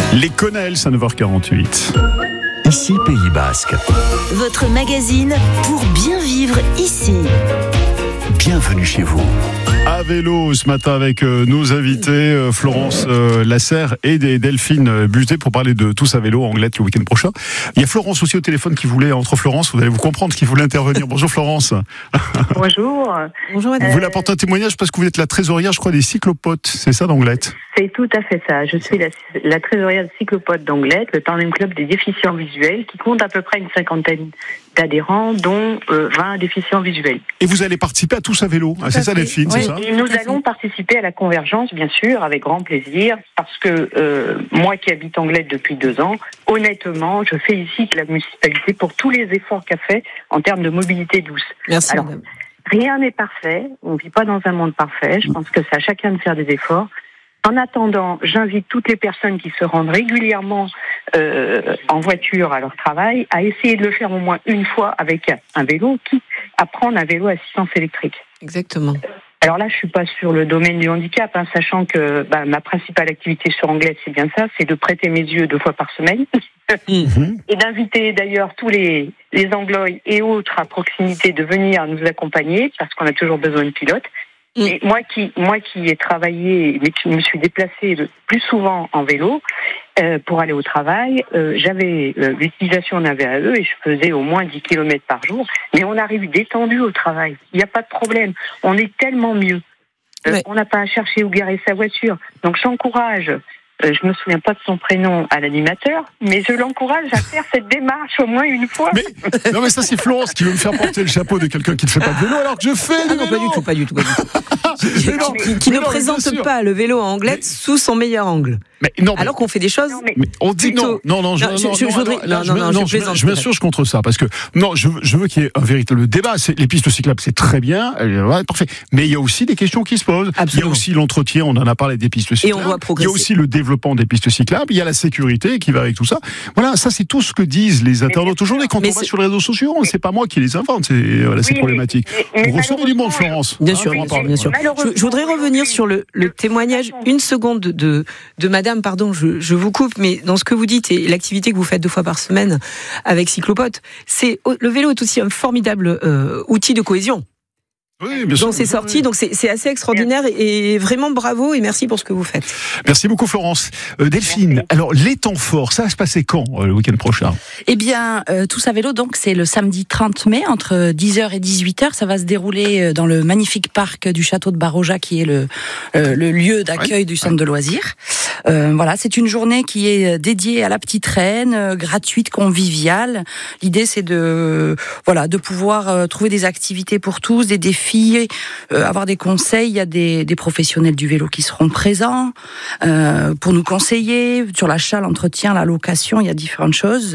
Les Conels à 9h48. Ici Pays Basque. Votre magazine pour bien vivre ici. Bienvenue chez vous. À vélo ce matin avec nos invités Florence Lasserre et Delphine Buté pour parler de Tous à vélo Anglet le week-end prochain. Il y a Florence aussi au téléphone qui voulait, entre Florence, vous allez vous comprendre, qui voulait intervenir. Bonjour Florence. Bonjour. Bonjour madame. Vous voulez apporter un témoignage parce que vous êtes la trésorière, je crois, des cyclopotes, c'est ça d'Anglet? C'est tout à fait ça. Je suis la trésorière de Cyclopotes d'Anglet, le Tandem Club des déficients visuels, qui compte à peu près une cinquantaine d'adhérents, dont 20 déficients visuels. Et vous allez participer à Tous à vélo, c'est ça Delphine, Oui, c'est ça? et nous allons participer à la convergence, bien sûr, avec grand plaisir, parce que moi qui habite Anglet depuis 2 ans, honnêtement, je félicite la municipalité pour tous les efforts qu'a fait en termes de mobilité douce. Merci Alors, madame. rien n'est parfait, on ne vit pas dans un monde parfait, je pense que c'est à chacun de faire des efforts. En attendant, j'invite toutes les personnes qui se rendent régulièrement en voiture à leur travail à essayer de le faire au moins une fois avec un vélo, quitte à prendre un vélo à assistance électrique. Exactement. Alors là, je suis pas sur le domaine du handicap, sachant que ma principale activité sur Anglet, c'est bien ça, c'est de prêter mes yeux 2 fois par semaine. Et d'inviter d'ailleurs tous les anglois et autres à proximité de venir nous accompagner, parce qu'on a toujours besoin de pilotes. Et moi qui ai travaillé, mais qui me suis déplacée le plus souvent en vélo pour aller au travail, j'avais l'utilisation d'un VAE et je faisais au moins 10 km par jour. Mais on arrive détendu au travail. Il n'y a pas de problème. On est tellement mieux. Ouais. On n'a pas à chercher où garer sa voiture. Donc j'encourage. Je me souviens pas de son prénom à l'animateur, mais je l'encourage à faire cette démarche au moins une fois. Mais ça c'est Florence qui veut me faire porter le chapeau de quelqu'un qui ne fait pas de vélo alors que je fais du vélo. Non, pas du tout. Qui ne présente pas le vélo à Anglet sous son meilleur angle. Mais non, alors qu'on fait des choses. mais on dit plutôt... je m'insurge contre ça parce que je veux qu'il y ait un véritable débat. Les pistes cyclables, c'est très bien, parfait. Mais il y a aussi des questions qui se posent. Absolument. Il y a aussi l'entretien, on en a parlé des pistes cyclables. Et on doit progresser. Il y a aussi le développement des pistes cyclables. Il y a la sécurité qui va avec tout ça. Voilà, ça c'est tout ce que disent les internautes aujourd'hui. Quand on va sur les réseaux sociaux, c'est pas moi qui les invente. C'est problématique. Vous recevez du monde, Florence. Bien sûr. Je voudrais revenir sur le témoignage, une seconde de madame, pardon, je vous coupe, mais dans ce que vous dites et l'activité que vous faites 2 fois par semaine avec Cyclopotes, le vélo est aussi un formidable outil de cohésion. Oui, bien sûr. Donc c'est sorti, donc c'est assez extraordinaire et vraiment bravo et merci pour ce que vous faites. Merci beaucoup Florence. Delphine, alors les temps forts, ça va se passer quand le week-end prochain? Eh bien, Tous à vélo, donc c'est le samedi 30 mai entre 10h et 18h. Ça va se dérouler dans le magnifique parc du château de Baroja qui est le lieu d'accueil du centre de loisirs. Voilà, c'est une journée qui est dédiée à la petite reine, gratuite, conviviale. L'idée c'est de pouvoir trouver des activités pour tous, des défis, avoir des conseils. Il y a des professionnels du vélo qui seront présents pour nous conseiller sur l'achat, l'entretien, la location. Il y a différentes choses.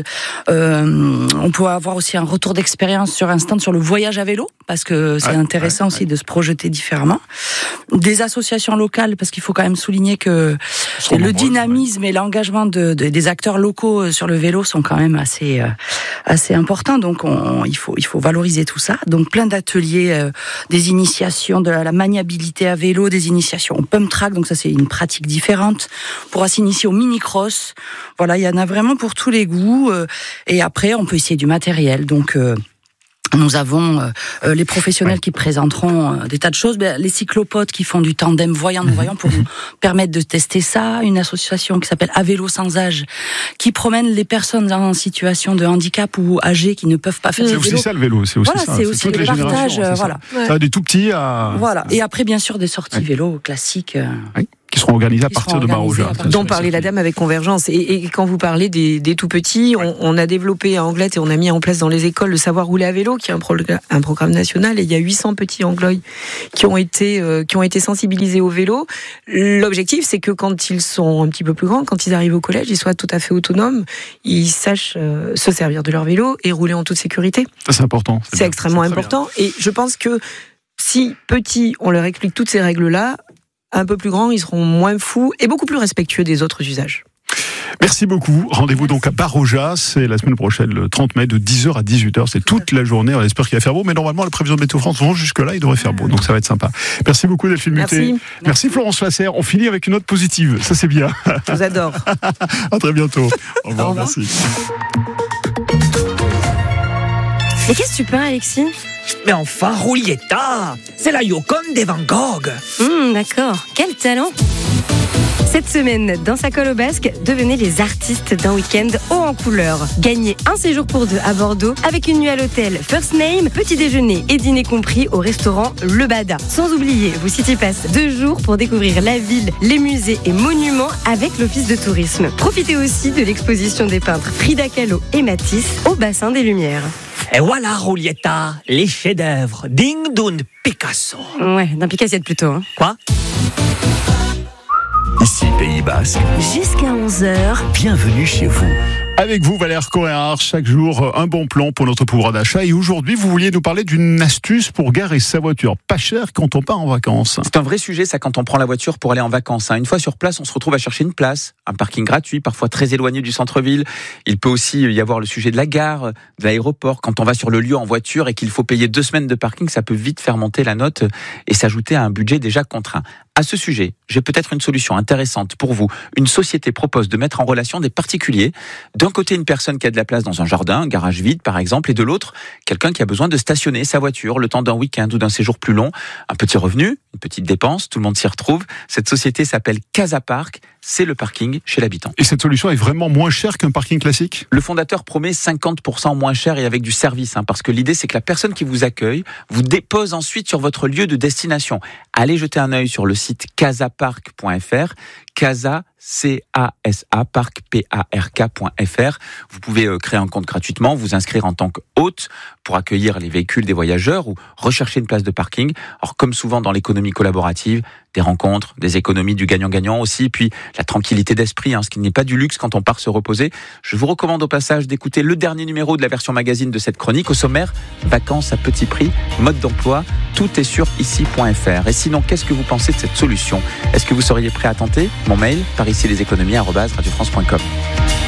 On peut avoir aussi un retour d'expérience sur un stand sur le voyage à vélo parce que c'est intéressant aussi de se projeter différemment. Des associations locales parce qu'il faut quand même souligner que le dynamisme et l'engagement des acteurs locaux sur le vélo sont quand même assez importants. Donc il faut valoriser tout ça. Donc plein d'ateliers, des initiations de la maniabilité à vélo, des initiations au pump track. Donc ça c'est une pratique différente. On pourra s'initier au mini-cross. Voilà, il y en a vraiment pour tous les goûts. Et après on peut essayer du matériel. Donc nous avons les professionnels qui présenteront des tas de choses. Les cyclopotes qui font du tandem voyant-non-voyant pour nous permettre de tester ça. Une association qui s'appelle À vélo sans âge qui promène les personnes en situation de handicap ou âgées qui ne peuvent pas faire du vélo. C'est aussi ça le vélo, c'est aussi voilà, ça. C'est aussi le partage. Voilà. Ça va des tout petits à... Voilà. Et après, bien sûr, des sorties vélo classiques. Qui seront organisés à partir de Baroja. Dont parlait la dame avec Convergence. Et quand vous parlez des tout petits, on a développé à Anglet et on a mis en place dans les écoles le savoir rouler à vélo, qui est un programme national. Et il y a 800 petits anglois qui ont été sensibilisés au vélo. L'objectif, c'est que quand ils sont un petit peu plus grands, quand ils arrivent au collège, ils soient tout à fait autonomes, ils sachent se servir de leur vélo et rouler en toute sécurité. Ça, c'est important. C'est extrêmement important. Et je pense que si petits, on leur explique toutes ces règles-là, un peu plus grands, ils seront moins fous et beaucoup plus respectueux des autres usages. Merci beaucoup. Rendez-vous donc à Baroja, c'est la semaine prochaine, le 30 mai, de 10h à 18h. C'est toute la journée. On espère qu'il va faire beau, mais normalement, la prévision de Météo France vont jusque-là, il devrait faire beau. Donc ça va être sympa. Merci beaucoup, Delphine Muté. Merci Florence Lasserre. On finit avec une note positive. Ça, c'est bien. Je vous adore. À très bientôt. Au revoir. Merci. Mais qu'est-ce que tu peins, Alexis? Mais enfin, Julieta, c'est la Joconde de Van Gogh. D'accord, quel talent. Cette semaine, dans sa colle au basque, devenez les artistes d'un week-end haut en couleur. Gagnez un séjour pour 2 à Bordeaux avec une nuit à l'hôtel First Name, petit déjeuner et dîner compris au restaurant Le Bada. Sans oublier vos City Pass 2 jours pour découvrir la ville, les musées et monuments avec l'Office de tourisme. Profitez aussi de l'exposition des peintres Frida Kahlo et Matisse au Bassin des Lumières. Et voilà, Julieta, les chefs-d'œuvre dignes d'un Picasso. Ouais, d'un Picassiette plutôt. Hein. Quoi ? Ici Pays Basque, Jusqu'à 11h. bienvenue chez vous. Avec vous, Valère Coréard, chaque jour, un bon plan pour notre pouvoir d'achat. Et aujourd'hui, vous vouliez nous parler d'une astuce pour garer sa voiture pas cher quand on part en vacances. C'est un vrai sujet, ça, quand on prend la voiture pour aller en vacances. Une fois sur place, on se retrouve à chercher une place, un parking gratuit, parfois très éloigné du centre-ville. Il peut aussi y avoir le sujet de la gare, de l'aéroport. Quand on va sur le lieu en voiture et qu'il faut payer 2 semaines de parking, ça peut vite faire monter la note et s'ajouter à un budget déjà contraint. À ce sujet, j'ai peut-être une solution intéressante pour vous. Une société propose de mettre en relation des particuliers. D'un côté, une personne qui a de la place dans un jardin, un garage vide par exemple, et de l'autre, quelqu'un qui a besoin de stationner sa voiture le temps d'un week-end ou d'un séjour plus long. Un petit revenu, une petite dépense, tout le monde s'y retrouve. Cette société s'appelle Casapark, c'est le parking chez l'habitant. Et cette solution est vraiment moins chère qu'un parking classique ? Le fondateur promet 50% moins cher et avec du service, parce que l'idée c'est que la personne qui vous accueille vous dépose ensuite sur votre lieu de destination. Allez jeter un œil sur le site casapark.fr, Casa, C-A-S-A, Park, P-A-R-K.fr. Vous pouvez créer un compte gratuitement, vous inscrire en tant qu'hôte pour accueillir les véhicules des voyageurs ou rechercher une place de parking. Alors, comme souvent dans l'économie collaborative, des rencontres, des économies, du gagnant-gagnant aussi, puis la tranquillité d'esprit, ce qui n'est pas du luxe quand on part se reposer. Je vous recommande au passage d'écouter le dernier numéro de la version magazine de cette chronique. Au sommaire, vacances à petit prix, mode d'emploi, tout est sur ici.fr. Et sinon, qu'est-ce que vous pensez de cette solution ? Est-ce que vous seriez prêt à tenter ? Mon mail, par ici leséconomies@radiofrance.com.